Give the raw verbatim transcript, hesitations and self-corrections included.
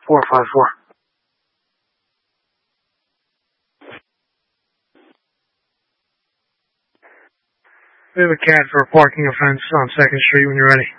four five four. We have a cat for a parking offense on second Street when you're ready.